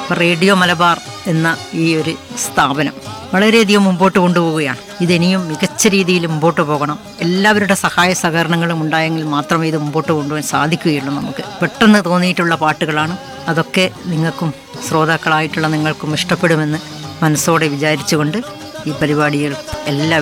Radio Malabar എന്ന ഈ ഒരു സ്ഥാപനം വളരെയധികം മുമ്പോട്ട് കൊണ്ടുപോവുകയാണ്. ഇതിനിയും മികച്ച രീതിയിൽ മുമ്പോട്ട് പോകണം. എല്ലാവരുടെ സഹായ സഹകരണങ്ങളും ഉണ്ടായെങ്കിൽ മാത്രമേ ഇത് മുമ്പോട്ട് കൊണ്ടുപോകാൻ സാധിക്കുകയുള്ളൂ. നമുക്ക് പെട്ടെന്ന് തോന്നിയിട്ടുള്ള പാട്ടുകളാണ്. അതൊക്കെ നിങ്ങൾക്കും ശ്രോതാക്കളായിട്ടുള്ള നിങ്ങൾക്കും ഇഷ്ടപ്പെടുമെന്ന് മനസ്സോടെ വിചാരിച്ചുകൊണ്ട് ഈ പരിപാടികൾ എല്ലാ